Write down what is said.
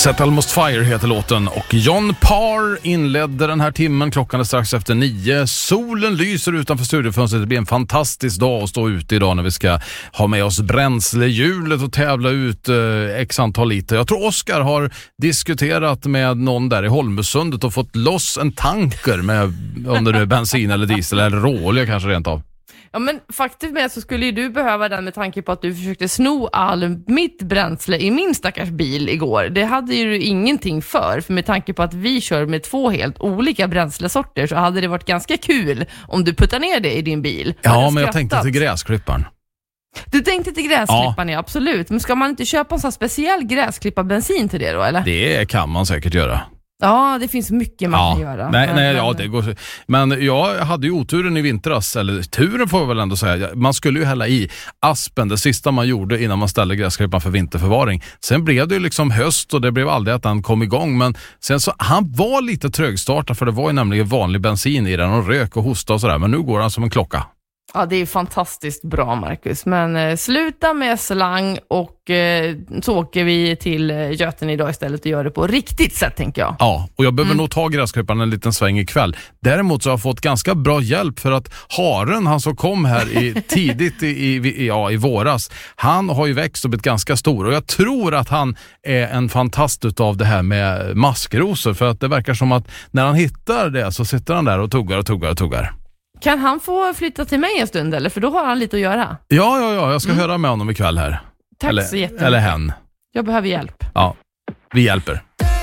Set Almost Fire heter låten och John Parr inledde den här timmen. Klockan är strax efter 9. Solen lyser utanför studiofönstret. Det blir en fantastisk dag att stå ute idag när vi ska ha med oss bränslehjulet och tävla ut x antal liter. Jag tror Oskar har diskuterat med någon där i Holmesundet och fått loss en tanker med, om det nu är bensin eller diesel eller råolja kanske rent av. Ja, men faktiskt med så skulle ju du behöva den med tanke på att du försökte sno all mitt bränsle i min stackars bil igår. Det hade ju du ingenting för med tanke på att vi kör med 2 helt olika bränslesorter så hade det varit ganska kul om du puttar ner det i din bil. Ja, men jag tänkte till gräsklipparen. Du tänkte till gräsklipparen, ja, absolut. Men ska man inte köpa en sån speciell gräsklipparbensin till det då, eller? Det kan man säkert göra. Ja, det finns mycket man kan göra. Det går. Men jag hade ju oturen i vintras, eller turen får jag väl ändå säga. Man skulle ju hälla i aspen, det sista man gjorde innan man ställde gräsklipparen för vinterförvaring. Sen blev det ju liksom höst och det blev aldrig att den kom igång. Men sen så, han var lite trögstartad för det var ju nämligen vanlig bensin i den och rök och hosta och sådär. Men nu går han som en klocka. Ja, det är fantastiskt bra, Marcus. Men sluta med slang och så åker vi till Göten idag istället och gör det på riktigt sätt, tänker jag. Ja, och jag behöver nog ta gräsklipparen en liten sväng ikväll. Däremot så har jag fått ganska bra hjälp för att haren, han som kom här tidigt i våras, han har ju växt och blivit ganska stor. Och jag tror att han är en fantast utav det här med maskrosor. För att det verkar som att när han hittar det så sitter han där och tuggar. Kan han få flytta till mig en stund eller? För då har han lite att göra. Ja, jag ska höra med honom ikväll här. Tack så jättemycket. Eller hen. Jag behöver hjälp. Ja, vi hjälper.